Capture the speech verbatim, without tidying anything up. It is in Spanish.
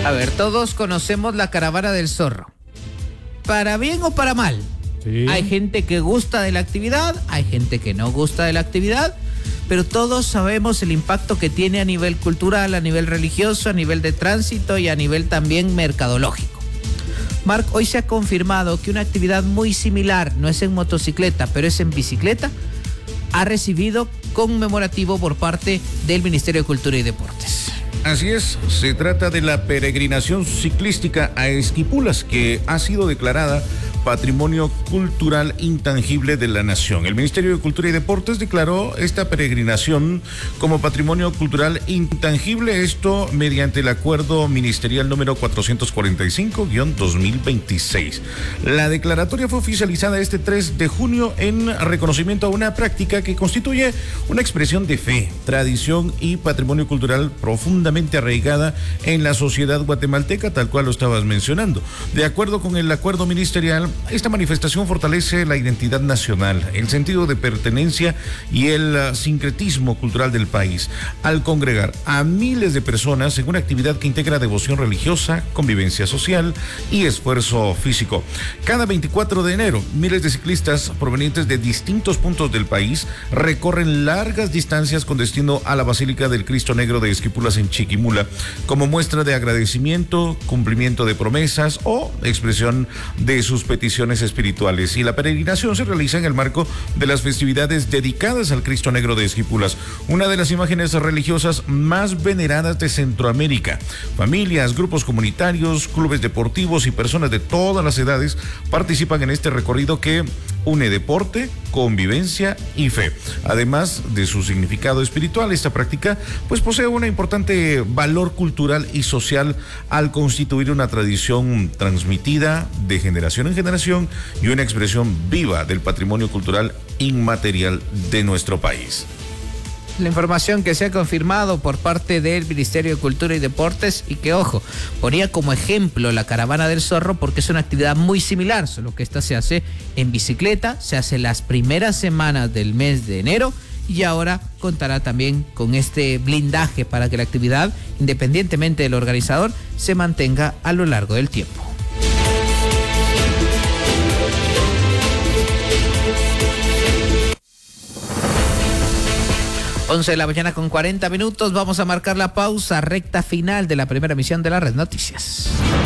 A ver, todos conocemos la caravana del zorro. ¿Para bien o para mal? Sí. Hay gente que gusta de la actividad, hay gente que no gusta de la actividad, pero todos sabemos el impacto que tiene a nivel cultural, a nivel religioso, a nivel de tránsito y a nivel también mercadológico. Marc, hoy se ha confirmado que una actividad muy similar, no es en motocicleta, pero es en bicicleta, ha recibido conmemorativo por parte del Ministerio de Cultura y Deportes. Así es, se trata de la peregrinación ciclística a Esquipulas, que ha sido declarada Patrimonio Cultural Intangible de la Nación. El Ministerio de Cultura y Deportes declaró esta peregrinación como Patrimonio Cultural Intangible, esto mediante el acuerdo ministerial número cuatrocientos cuarenta y cinco guión dos mil veintiséis. La declaratoria fue oficializada este tres de junio en reconocimiento a una práctica que constituye una expresión de fe, tradición y patrimonio cultural profundamente arraigada en la sociedad guatemalteca, tal cual lo estabas mencionando. De acuerdo con el acuerdo ministerial, esta manifestación fortalece la identidad nacional, el sentido de pertenencia y el uh, sincretismo cultural del país, al congregar a miles de personas en una actividad que integra devoción religiosa, convivencia social y esfuerzo físico. Cada veinticuatro de enero, miles de ciclistas provenientes de distintos puntos del país recorren largas distancias con destino a la Basílica del Cristo Negro de Esquipulas en Chiquimula, como muestra de agradecimiento, cumplimiento de promesas o expresión de sus peticiones espirituales. Y la peregrinación se realiza en el marco de las festividades dedicadas al Cristo Negro de Esquipulas, una de las imágenes religiosas más veneradas de Centroamérica. Familias, grupos comunitarios, clubes deportivos y personas de todas las edades participan en este recorrido que une deporte, convivencia y fe. Además de su significado espiritual, esta práctica pues posee un importante valor cultural y social al constituir una tradición transmitida de generación en generación y una expresión viva del patrimonio cultural inmaterial de nuestro país. La información que se ha confirmado por parte del Ministerio de Cultura y Deportes y que, ojo, ponía como ejemplo la caravana del zorro porque es una actividad muy similar, solo que esta se hace en bicicleta, se hace las primeras semanas del mes de enero y ahora contará también con este blindaje para que la actividad, independientemente del organizador, se mantenga a lo largo del tiempo. once de la mañana con cuarenta minutos, vamos a marcar la pausa, recta final de la primera emisión de la Red Noticias.